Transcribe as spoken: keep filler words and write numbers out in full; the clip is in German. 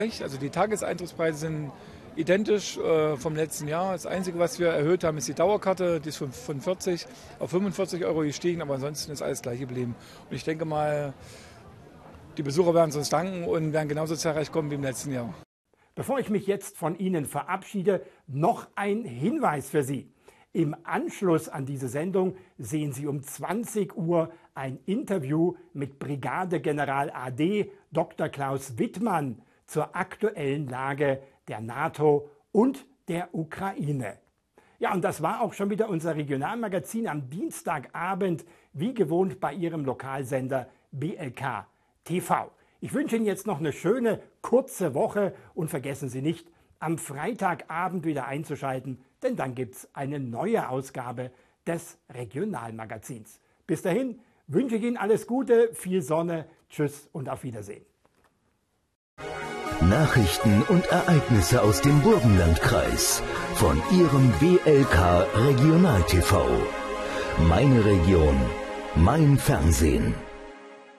Also die Tageseintrittspreise sind identisch äh, vom letzten Jahr. Das Einzige, was wir erhöht haben, ist die Dauerkarte. Die ist von, von vierzig auf fünfundvierzig Euro gestiegen, aber ansonsten ist alles gleich geblieben. Und ich denke mal, die Besucher werden es uns danken und werden genauso zahlreich kommen wie im letzten Jahr. Bevor ich mich jetzt von Ihnen verabschiede, noch ein Hinweis für Sie. Im Anschluss an diese Sendung sehen Sie um zwanzig Uhr ein Interview mit Brigadegeneral A D Doktor Klaus Wittmann zur aktuellen Lage der NATO und der Ukraine. Ja, und das war auch schon wieder unser Regionalmagazin am Dienstagabend, wie gewohnt bei Ihrem Lokalsender B L K T V. Ich wünsche Ihnen jetzt noch eine schöne, kurze Woche und vergessen Sie nicht, am Freitagabend wieder einzuschalten, denn dann gibt es eine neue Ausgabe des Regionalmagazins. Bis dahin wünsche ich Ihnen alles Gute, viel Sonne, tschüss und auf Wiedersehen. Nachrichten und Ereignisse aus dem Burgenlandkreis von Ihrem B L K Regional T V. Meine Region, mein Fernsehen.